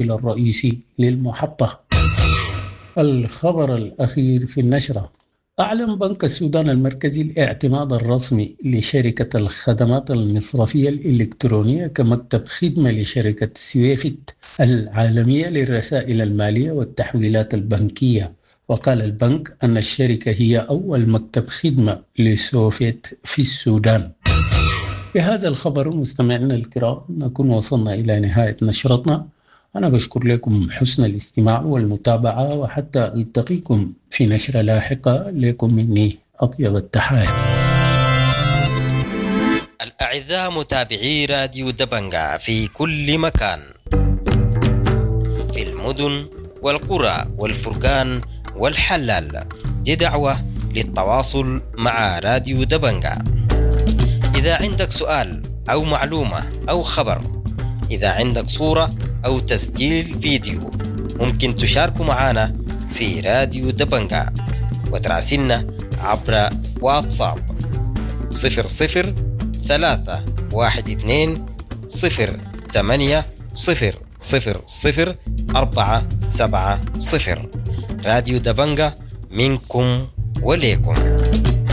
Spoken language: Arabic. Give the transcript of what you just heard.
العامل الرئيسي للمحطة. الخبر الأخير في النشرة: أعلن بنك السودان المركزي الاعتماد الرسمي لشركة الخدمات المصرفية الإلكترونية كمكتب خدمة لشركة سويفت العالمية للرسائل المالية والتحويلات البنكية. وقال البنك أن الشركة هي أول مكتب خدمة لسوفيت في السودان. بهذا الخبر مستمعينا الكرام نكون وصلنا إلى نهاية نشرتنا. أنا بشكر لكم حسن الاستماع والمتابعة، وحتى ألتقيكم في نشرة لاحقة. لكم مني أطيب التحايا. الأعزاء متابعي راديو دبنجة في كل مكان، في المدن والقرى والفرقان والحلال، دي دعوة للتواصل مع راديو دبنجة. إذا عندك سؤال أو معلومة أو خبر، إذا عندك صورة أو تسجيل فيديو، ممكن تشاركوا معنا في راديو دبنجة وتراسلنا عبر واتساب 003212000470. راديو دبنجة منكم وليكم.